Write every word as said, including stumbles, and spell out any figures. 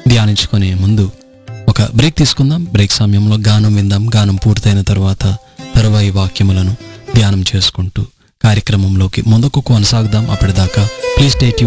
ధ్యానించుకునే ముందు ఒక బ్రేక్ తీసుకుందాం. బ్రేక్ సమయంలో గానం విందాం. గానం పూర్తయిన తర్వాత తరువాయి వాక్యములను ధ్యానం చేసుకుంటూ కార్యక్రమంలోకి ముందుకు కొనసాగుదాం. అప్పటిదాకా ప్లీజ్ స్టే ట్యూన్.